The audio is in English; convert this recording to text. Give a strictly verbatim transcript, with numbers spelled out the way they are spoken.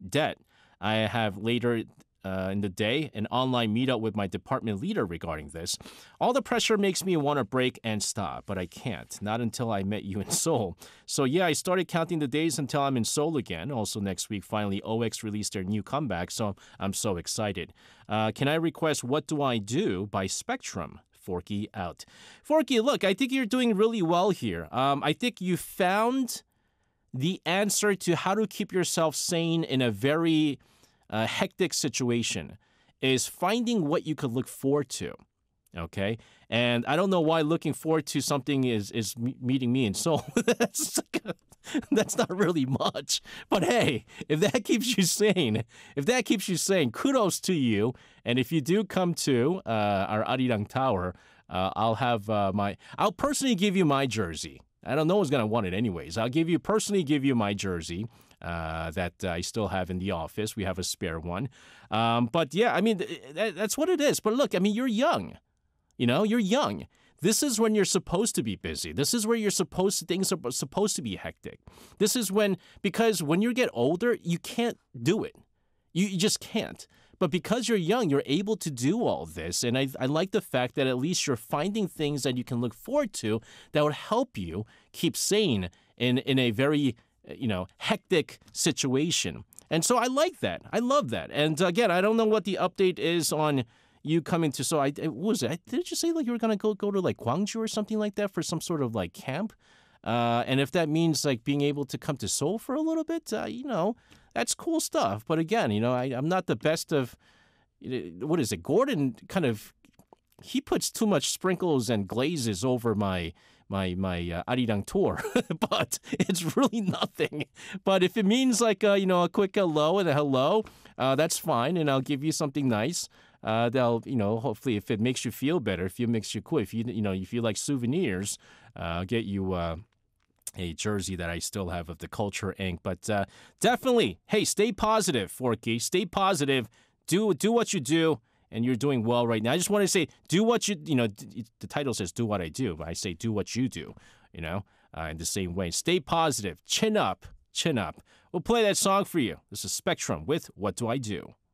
debt. I have later uh, in the day an online meetup with my department leader regarding this. All the pressure makes me want to break and stop, but I can't. Not until I met you in Seoul. So yeah, I started counting the days until I'm in Seoul again. Also next week, finally, O X released their new comeback, so I'm so excited. Uh, can I request What Do I Do by Spectrum? Forky out. Forky, look, I think you're doing really well here. Um, I think you found the answer to how to keep yourself sane in a very uh, hectic situation is finding what you could look forward to. Okay, and I don't know why looking forward to something is is meeting me in Seoul. that's that's not really much. But hey, if that keeps you sane, if that keeps you sane, kudos to you. And if you do come to uh, our Arirang Tower, uh, I'll have uh, my I'll personally give you my jersey. I don't know who's going to want it anyways. I'll give you personally give you my jersey uh, that I still have in the office. We have a spare one. Um, but yeah, I mean, that, that's what it is. But look, I mean, you're young. You know, you're young. This is when you're supposed to be busy. This is where you're supposed to, things are supposed to be hectic. This is when, because when you get older, you can't do it. You, you just can't. But because you're young, you're able to do all this. And I, I like the fact that at least you're finding things that you can look forward to that would help you keep sane in, in a very, you know, hectic situation. And so I like that. I love that. And again, I don't know what the update is on you coming to, so I, what was it? Did you say like you were going to go go to like Gwangju or something like that for some sort of like camp? Uh, and if that means like being able to come to Seoul for a little bit, uh, you know, that's cool stuff. But again, you know, I, I'm not the best of, what is it? Gordon kind of, he puts too much sprinkles and glazes over my my my uh, Arirang tour, but it's really nothing. But if it means like uh, you know a quick hello and a hello, uh, that's fine, and I'll give you something nice. Uh, they'll you know hopefully if it makes you feel better, if it makes you cool, if you you know if you like souvenirs, uh, I'll get you. Uh, a jersey that I still have of the Culture Incorporated. But uh, definitely, hey, stay positive, Forky. Stay positive. Do do what you do, and you're doing well right now. I just want to say, do what you, you know, the title says do what I do, but I say do what you do, you know, uh, in the same way. Stay positive. Chin up. Chin up. We'll play that song for you. This is Spectrum with What Do I Do?